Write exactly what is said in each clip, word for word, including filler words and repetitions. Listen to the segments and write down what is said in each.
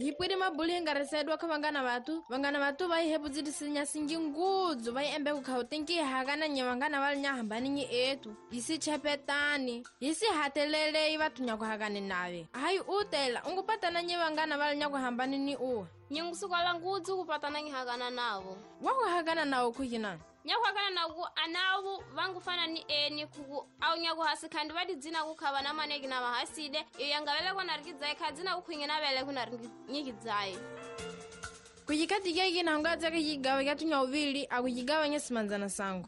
hipwiri mabuli ngarisedwa kwa vangana vatu vangana vatu vai hepu zidisinya singi ngudzo vai embe kukhautenki hakana nye vangana vali nyahambani nyi etu isi chepetani isi hatelele ivatu nyakuhakane nave hayi utela ungupatana nye vangana vali nyakuhambani ni uwa nyungusukwala ngudzu kupatana ngihakana navo wakuhakana nawo kuyina nyakuhakana naku anavu vangufana ni eni kuku au nyakuhasi khandi vati dzina kukhava na maneki na mahaside iyo yangavele kunarikidzaye khadzina kukhwingena vele kunarinyikidzaye kuyikati keki na hungaza kijigawe katunya uvili akujigawe nye simanzana sangu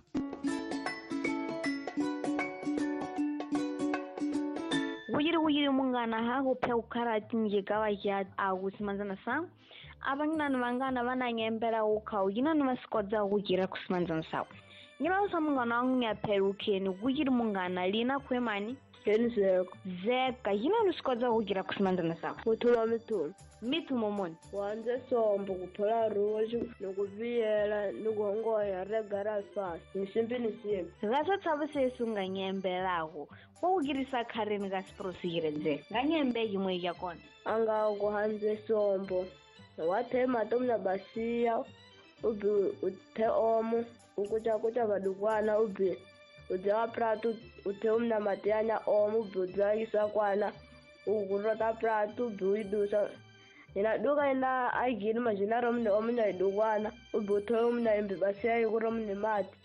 wujiri wujiri mungana haku pya ukarati njigawa kia agu simanzana sangu abangina nvangana vana ngembera ukau yina nvasikodza wujira kusimanzana sangu nyima usa mungana wangu nya perukeni wujiri mungana lina kwemani Keni zeko. Zeka, yina nusikodza wujira kusimanzana sangu Mutula mitula. Mitu momoni Wanze sombo kupola roju nukuviyela nukuhongoya regara fast nisimbi nisimbi Gasa tsabu sesu nga nyembera agu wawugirisa karini gasiprosiyire dze nga nyembe yimwe yakona anga kuhanze sombo wate matomna basiya ubi ute omu ukucha kucha vadukwana ubi ujawa pratu ute umna matianya omu ubi ujaisa kwana ukurota pratu ubi uidusa ina duka ina aigini majinaro mne omuna idukwana ubi ute umna imbi basiya yukuro mne mati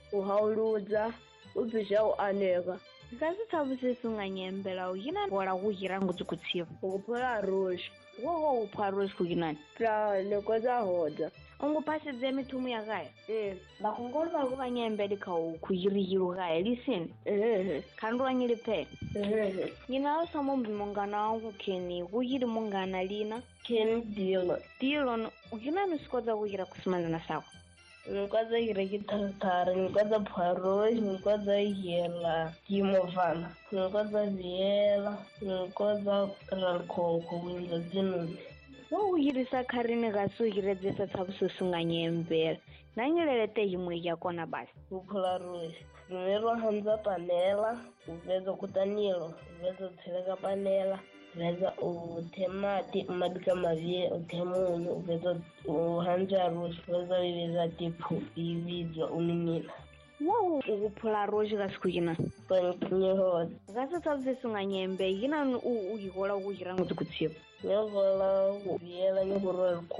uhauluza ubi shau aneka Gasa tsabu sesu nga nyembera yina wala wujira nguzu kutsiva ukupola roju Wowo upwaroshi kuginani pra nekoza hoda Ungu pasi zemi tumu ya gaya eh Bakungolu baluka nyembedi ka ukuyirihiru gaya lisini eh Kandua nyilipe eh Yina osa mumbi mungana wangu keni wujiri mungana lina Keni dilo Dilo ugina nusikodza wujira kusimanzana sako Nkoza irekitara nkoza pwaroshi nkoza yela kimovana nkoza viela nkoza ralkoko winza zinuni Wawugirisa karini gasu ugiredzesa tsabu sesu nga nyembera Nanyelelete yimwe yakona basi Upula roshi Rumero hanza panela Uvezo kutanilo Uvezo tseleka panela Uvezo utemati Umadika mavie utemunyu Uvezo uhanja roshi Uvezo viveza tipu Vivizo uninina Wow ukupula roshi gasu kugina Kwenye nyehoda Gasa tsabu sesu nga nyembe Yina uyikola wujira nguzu kutsiva Nyehola Viela nyehola